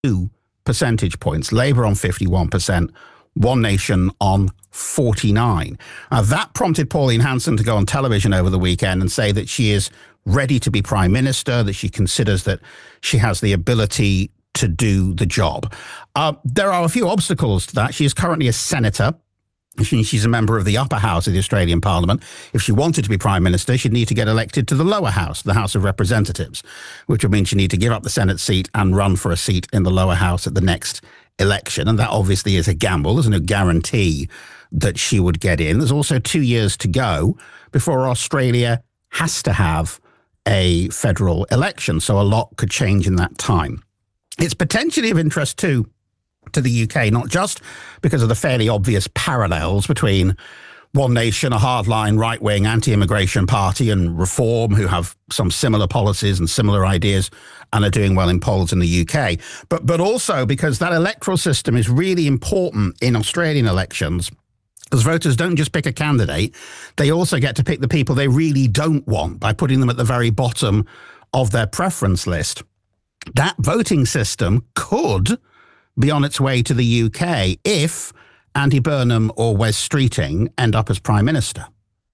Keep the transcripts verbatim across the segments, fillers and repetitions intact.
two percentage points. Labour on fifty-one percent, One Nation on forty-nine. Uh, that prompted Pauline Hanson to go on television over the weekend and say that she is ready to be Prime Minister, that she considers that she has the ability to do the job. Uh, there are a few obstacles to that. She is currently a senator. She, she's a member of the upper house of the Australian Parliament. If she wanted to be Prime Minister, she'd need to get elected to the lower house, the House of Representatives, which would mean she'd need to give up the Senate seat and run for a seat in the lower house at the next election. And that obviously is a gamble. There's no guarantee that she would get in. There's also two years to go before Australia has to have a federal election. So a lot could change in that time. It's potentially of interest, too, to the U K, not just because of the fairly obvious parallels between One Nation, a hardline right-wing anti-immigration party, and Reform, who have some similar policies and similar ideas and are doing well in polls in the U K, but but also because that electoral system is really important in Australian elections, because voters don't just pick a candidate, they also get to pick the people they really don't want by putting them at the very bottom of their preference list. That voting system could be on its way to the U K if Andy Burnham or Wes Streeting end up as Prime Minister.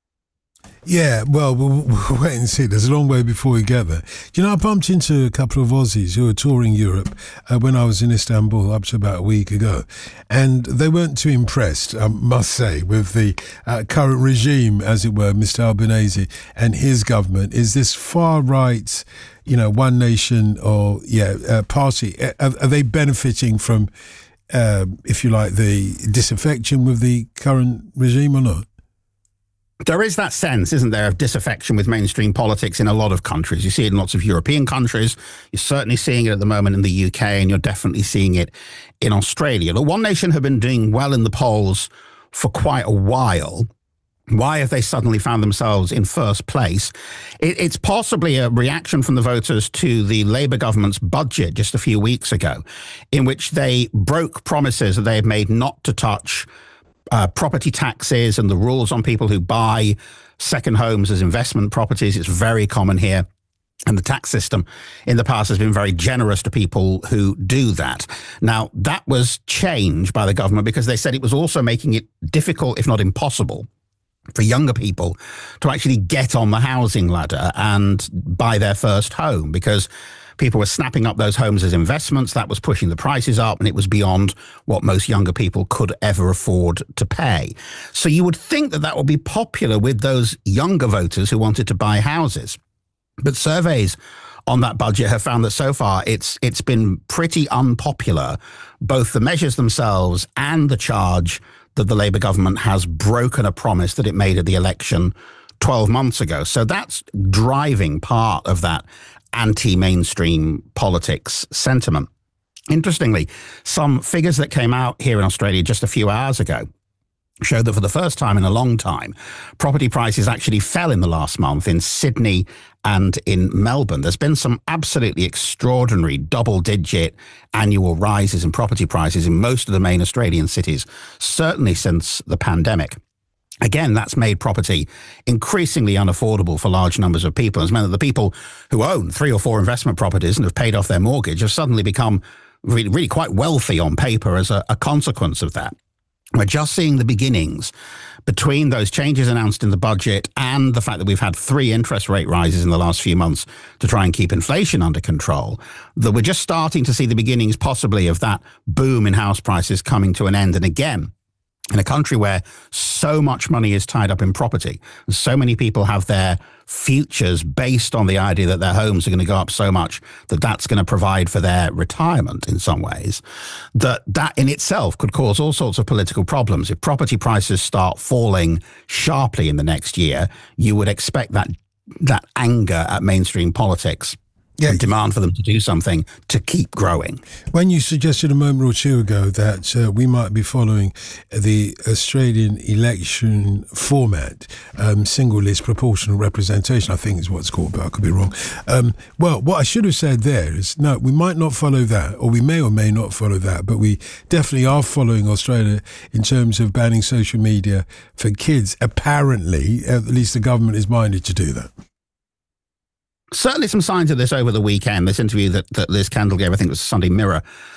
Yeah, well, we'll, we'll wait and see. There's a long way before we get there. Do you know, I bumped into a couple of Aussies who were touring Europe uh, when I was in Istanbul up to about a week ago. And they weren't too impressed, I must say, with the uh, current regime, as it were, Mister Albanese and his government. Is this far-right, you know, One Nation or, yeah, uh, party? Are, are they benefiting from, uh, if you like, the disaffection with the current regime or not? There is that sense, isn't there, of disaffection with mainstream politics in a lot of countries. You see it in lots of European countries. You're certainly seeing it at the moment in the U K, and you're definitely seeing it in Australia. The One Nation have been doing well in the polls for quite a while. Why have they suddenly found themselves in first place? It, it's possibly a reaction from the voters to the Labour government's budget just a few weeks ago, in which they broke promises that they had made not to touch Uh, property taxes and the rules on people who buy second homes as investment properties. It's very common here. And the tax system in the past has been very generous to people who do that. Now, that was changed by the government because they said it was also making it difficult, if not impossible, for younger people to actually get on the housing ladder and buy their first home, because people were snapping up those homes as investments. That was pushing the prices up, and it was beyond what most younger people could ever afford to pay. So you would think that that would be popular with those younger voters who wanted to buy houses. But surveys on that budget have found that so far it's it's been pretty unpopular, both the measures themselves and the charge that the Labour government has broken a promise that it made at the election twelve months ago. So that's driving part of that anti-mainstream politics sentiment. Interestingly, some figures that came out here in Australia just a few hours ago showed that for the first time in a long time, property prices actually fell in the last month in Sydney and in Melbourne. There's been some absolutely extraordinary double-digit annual rises in property prices in most of the main Australian cities, certainly since the pandemic. Again, that's made property increasingly unaffordable for large numbers of people. It's meant that the people who own three or four investment properties and have paid off their mortgage have suddenly become really, really quite wealthy on paper as a, a consequence of that. We're just seeing the beginnings between those changes announced in the budget and the fact that we've had three interest rate rises in the last few months to try and keep inflation under control, that we're just starting to see the beginnings possibly of that boom in house prices coming to an end. And again, in a country where so much money is tied up in property, so many people have their futures based on the idea that their homes are going to go up so much that that's going to provide for their retirement in some ways, that that in itself could cause all sorts of political problems. If property prices start falling sharply in the next year, you would expect that that anger at mainstream politics, yeah, and demand for them to do something to keep growing. When you suggested a moment or two ago that uh, we might be following the Australian election format, um, single list proportional representation, I think is what it's called, but I could be wrong. Um, well, what I should have said there is, no, we might not follow that, or we may or may not follow that, but we definitely are following Australia in terms of banning social media for kids. Apparently, at least the government is minded to do that. Certainly some signs of this over the weekend. This interview that, that Liz Kendall gave, I think it was Sunday Mirror,